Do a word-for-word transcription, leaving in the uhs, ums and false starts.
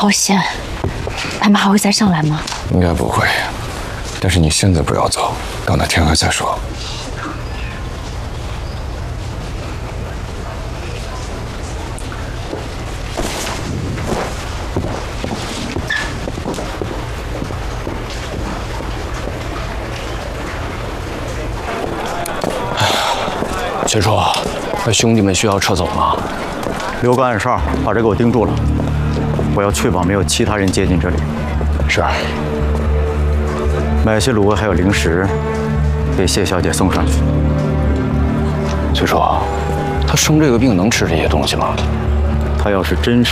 好险！他们还会再上来吗？ 应该不会，但是你现在不要走，到那天黑再说。 薛叔，那兄弟们需要撤走吗？ 留个暗哨，把这给我盯住了。我要确保没有其他人接近这里。 是。 买些卤味还有零食，给谢小姐送上去。 薛叔，她生这个病能吃这些东西吗？ 她要是真